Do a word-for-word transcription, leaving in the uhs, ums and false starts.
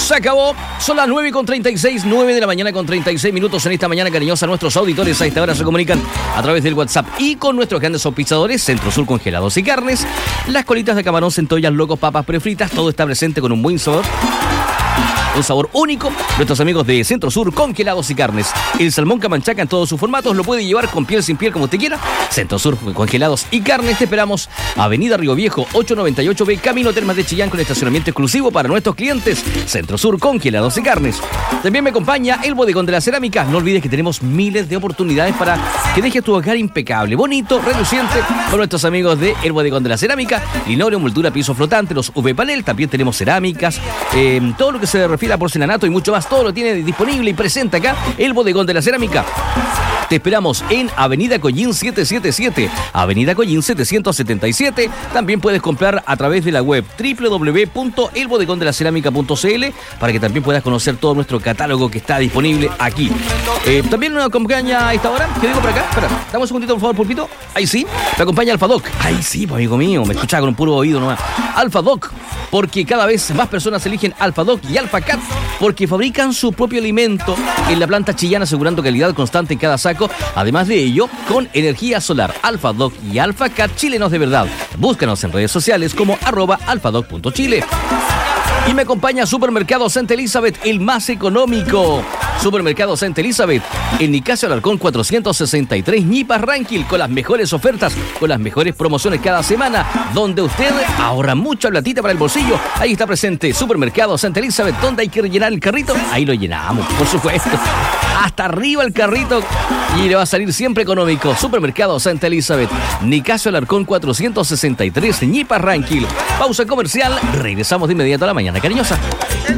Se acabó. Son las nueve con treinta y seis, nueve de la mañana con treinta y seis minutos en esta mañana cariñosa. Nuestros auditores a esta hora se comunican a través del WhatsApp y con nuestros grandes auspiciadores, Centro Sur Congelados y Carnes, las colitas de camarón, centollas, locos, papas prefritas, todo está presente con un buen sabor. Un sabor único. Nuestros amigos de Centro Sur Congelados y Carnes. El salmón camanchaca en todos sus formatos lo puede llevar con piel, sin piel, como usted quiera. Centro Sur Congelados y Carnes. Te esperamos. Avenida Río Viejo, ochocientos noventa y ocho B, Camino Termas de Chillán, con estacionamiento exclusivo para nuestros clientes. Centro Sur Congelados y Carnes. También me acompaña el Bodegón de la Cerámica. No olvides que tenemos miles de oportunidades para que dejes tu hogar impecable, bonito, reluciente, con nuestros amigos de el Bodegón de la Cerámica. Linoleum, moldura, piso flotante, los U V panel. También tenemos cerámicas, eh, todo lo que se refiere a porcelanato y mucho más, todo lo tiene disponible y presente acá el Bodegón de la Cerámica. Te esperamos en Avenida Collín setecientos setenta y siete, Avenida Collín setecientos setenta y siete. También puedes comprar a través de la web doble u doble u doble u punto el bodegón de la cerámica punto c l para que también puedas conocer todo nuestro catálogo que está disponible aquí. Eh, también nos acompaña a esta hora, ¿qué digo por acá? Espera, dame un segundito, por favor, Pulpito. Ahí sí, me acompaña Alfadoc. Ahí sí, pues, amigo mío, me escuchaba con un puro oído nomás. Alfadoc, porque cada vez más personas eligen Alfadoc y Alfacat, porque fabrican su propio alimento en la planta chillana, asegurando calidad constante en cada saco. Además de ello, con energía solar. Alfadoc y Alfacat, chilenos de verdad. Búscanos en redes sociales como arroba alfadoc punto chile. Y me acompaña Supermercado Santa Elizabeth, el más económico. Supermercado Santa Elizabeth, en Nicasio Alarcón cuatrocientos sesenta y tres, Ñipa Ranquil, con las mejores ofertas, con las mejores promociones cada semana, donde usted ahorra mucha platita para el bolsillo. Ahí está presente Supermercado Santa Elizabeth, donde hay que rellenar el carrito. Ahí lo llenamos, por supuesto. Hasta arriba el carrito y le va a salir siempre económico. Supermercado Santa Elizabeth, Nicasio Alarcón cuatrocientos sesenta y tres, Ñipa Ranquil. Pausa comercial, regresamos de inmediato a la mañana cariñosa.